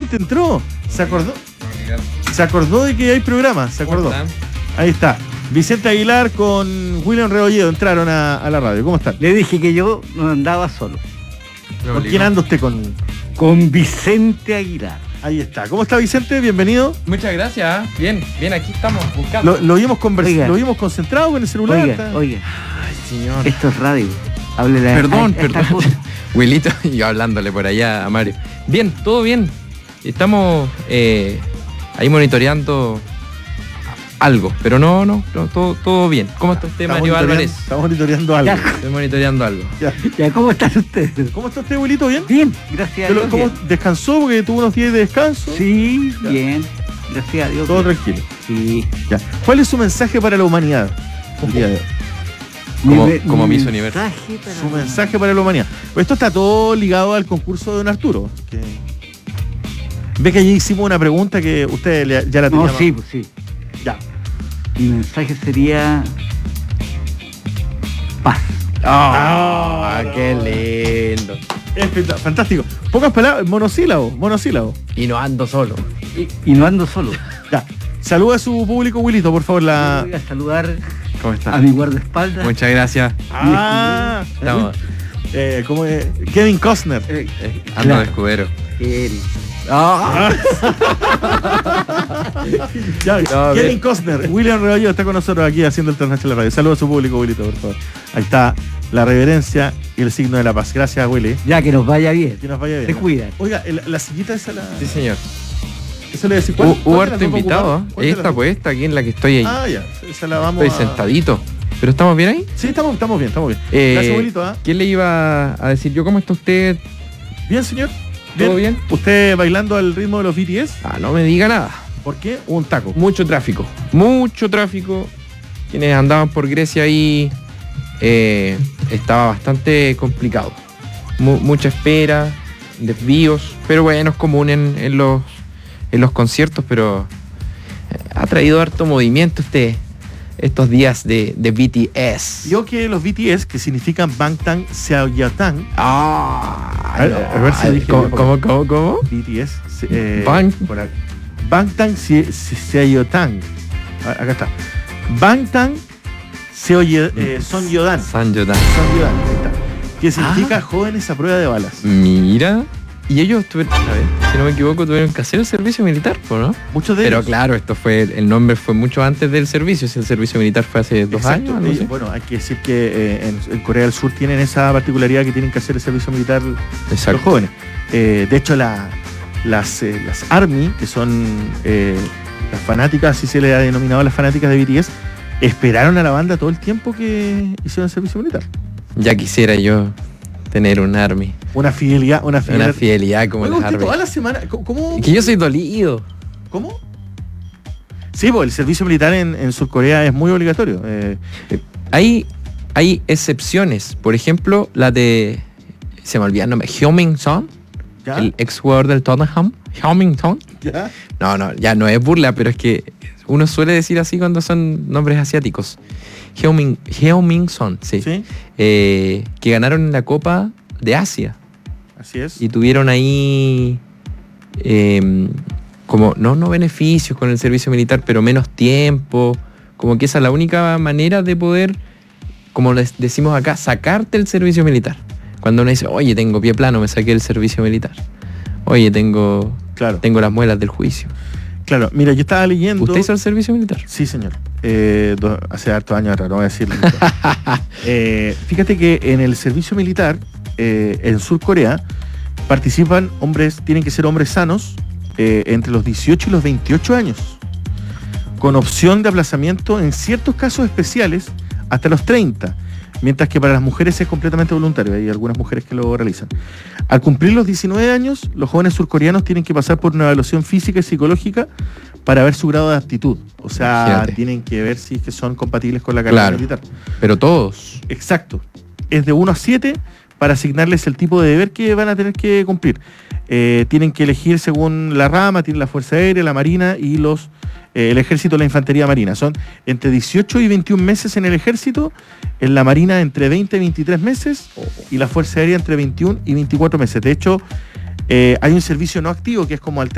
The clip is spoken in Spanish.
finalmente entró. Se acordó de que hay programa. Se acordó. Ahí está. Vicente Aguilar con William Rebolledo entraron a la radio. ¿Cómo están? Le dije que yo no andaba solo. ¿Con quién anda usted? Con Vicente Aguilar. Ahí está. ¿Cómo está, Vicente? Bienvenido. Muchas gracias. Bien, aquí estamos buscando. Lo vimos concentrado con el celular. Oiga. Ay, señor. Esto es radio. Háblele Perdón. cosa. Wilito y yo hablándole por allá a Mario. Bien, todo bien. Estamos ahí monitoreando algo, pero no, todo bien. ¿Cómo está usted, Mario Álvarez? Estamos monitoreando algo. Estoy monitoreando algo. Ya, ¿cómo están ustedes? ¿Cómo está usted, Wilito? ¿Bien? Bien, gracias a Dios. ¿Cómo descansó? Porque tuvo unos días de descanso. Sí, ya. Bien. Gracias a Dios. Todo tranquilo. Sí. Ya. ¿Cuál es su mensaje para la humanidad el día de hoy? Como Miss Universo. Su mensaje para la humanidad. Pues esto está todo ligado al concurso de don Arturo. Ve que allí hicimos una pregunta que usted ya la tenía. No, sí, pues sí. Ya. Mi mensaje sería paz. ¡Qué lindo! Fantástico. Pocas palabras, monosílabo. Y no ando solo. Y no ando solo. Ya. Saluda a su público, Wilito, por favor. Voy a saludar ¿Cómo está? a mi guardaespaldas. Muchas gracias. ¿Cómo es? Kevin Costner. Ando de escudero. Kevin Costner, William Rebolledo está con nosotros aquí haciendo el Transnacional Radio. Saludos a su público, Wilito, por favor. Ahí está la reverencia y el signo de la paz. Gracias, Willy. Ya, que nos vaya bien. Que nos vaya bien. Se cuidan. Oiga, la sillita esa la... Sí, señor. Eso le decía. Hubo harto invitado. Esta puesta aquí en la que estoy ahí. Ya. Esa la vamos Estoy sentadito. ¿Pero estamos bien ahí? Sí, estamos bien. Gracias, Wilito. ¿Qué le iba a decir yo? ¿Cómo está usted? Bien, señor. ¿Todo bien? ¿Usted bailando al ritmo de los BTS? No me diga nada. ¿Por qué? Un taco. Mucho tráfico. Quienes andaban por Grecia ahí estaba bastante complicado. Mucha espera, desvíos, pero bueno, es común en los conciertos, pero ha traído harto movimiento estos días de BTS. Yo que los BTS, que significan Bangtan Seoyatang. A ver si dije ¿Cómo? BTS. Bangtan Seoyatang. Acá está. Bangtan Sonyeodan. Sonyeodan. Que significa jóvenes a prueba de balas. Mira. Y ellos tuvieron, si no me equivoco, tuvieron que hacer el servicio militar, ¿no? Muchos de ellos. Pero claro, el nombre fue mucho antes del servicio. Si el servicio militar fue hace 2 años. No sé. Bueno, hay que decir que en Corea del Sur tienen esa particularidad que tienen que hacer el servicio militar los jóvenes. De hecho, las ARMY, que son las fanáticas, así se le ha denominado a las fanáticas de BTS, esperaron a la banda todo el tiempo que hicieron el servicio militar. Ya quisiera yo tener un ARMY. Una fidelidad como las ARMY. Toda la semana. ¿Cómo? Que yo soy dolido. ¿Cómo? Sí, pues el servicio militar en Surcorea es muy obligatorio. Hay excepciones. Por ejemplo, la de... Se me olvida el nombre. Heung-min-son. El ex jugador del Tottenham. Heung-min-son. ¿Ya? No, ya no es burla, pero es que uno suele decir así cuando son nombres asiáticos. Heung-min-son, sí. Que ganaron en la Copa de Asia. Así es. Y tuvieron ahí como no beneficios con el servicio militar, pero menos tiempo. Como que esa es la única manera de poder, como les decimos acá, sacarte el servicio militar. Cuando uno dice, oye, tengo pie plano, me saqué el servicio militar. Oye, tengo las muelas del juicio. Claro, mira, yo estaba leyendo... ¿Usted hizo el servicio militar? Sí, señor. Hace hartos años atrás, no voy a decirlo. Fíjate que en el servicio militar, en Surcorea, participan tienen que ser hombres sanos, entre los 18 y los 28 años, con opción de aplazamiento en ciertos casos especiales hasta los 30, mientras que para las mujeres es completamente voluntario. Hay algunas mujeres que lo realizan. Al cumplir los 19 años, los jóvenes surcoreanos tienen que pasar por una evaluación física y psicológica para ver su grado de aptitud. O sea, Fíjate. Tienen que ver si es que son compatibles con la carrera militar. Pero todos. Exacto. Es de 1 a 7 para asignarles el tipo de deber que van a tener que cumplir. Tienen que elegir según la rama, tienen la Fuerza Aérea, la Marina y el Ejército y la Infantería Marina. Son entre 18 y 21 meses en el Ejército, en la Marina entre 20 y 23 meses y la Fuerza Aérea entre 21 y 24 meses. De hecho, hay un servicio no activo que es como